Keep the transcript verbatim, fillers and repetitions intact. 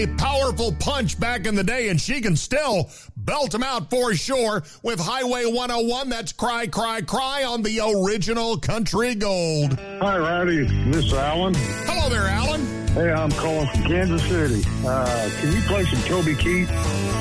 a powerful punch back in the day, and she can still belt them out for sure with Highway one oh one. That's Cry, Cry, Cry on the original Country Gold. Hi, Rowdy. This is Alan. Hello there, Alan. Hey, I'm calling from Kansas City. Uh, can you play some Toby Keith?